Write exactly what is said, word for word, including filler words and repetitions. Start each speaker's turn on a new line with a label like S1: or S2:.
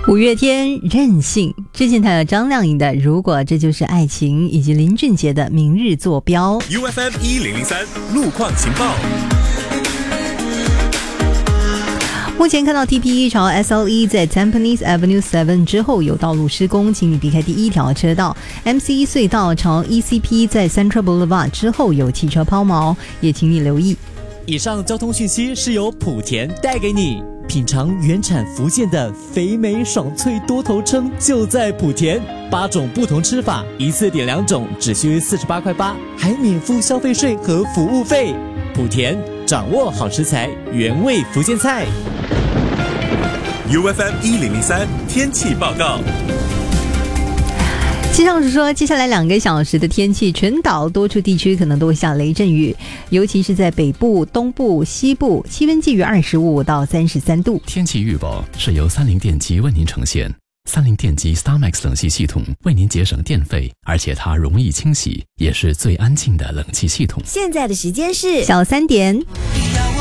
S1: 五月天任性，之前还有张靓颖的《如果这就是爱情》，以及林俊杰的《明日坐标》。
S2: U F M 一零零三路况情报。
S1: 目前看到 T P 一朝 S L E 在 Tampines Avenue 七之后有道路施工，请你避开第一条车道。 M C 一 隧道朝 E C P 在 Central Boulevard 之后有汽车抛锚，也请你留意。
S3: 以上交通讯息是由莆田带给你。品尝原产福建的肥美爽脆多头称就在莆田，八种不同吃法，一次点两种只需四十八块八，还免付消费税和服务费。莆田掌握好食材，原味福建菜。
S2: U F M 一零零三天气报告。
S1: 气象署说，接下来两个小时的天气，全岛多处地区可能都会下雷阵雨，尤其是在北部、东部、西部，气温介于二十五到三十三度。
S4: 天气预报是由三菱电机为您呈现。三菱电机 StarMax 冷气系统为您节省电费，而且它容易清洗，也是最安静的冷气系统。
S5: 现在的时间是
S1: 小三点。